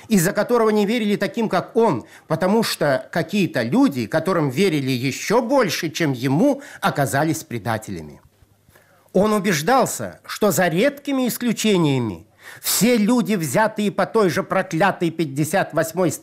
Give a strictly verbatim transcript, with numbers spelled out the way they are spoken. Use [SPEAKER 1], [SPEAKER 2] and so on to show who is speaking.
[SPEAKER 1] из-за которого не верили таким, как он, потому что какие-то люди, которым верили еще больше, чем ему, оказались предателями. Он убеждался, что за редкими исключениями все люди, взятые по той же проклятой пятьдесят восьмой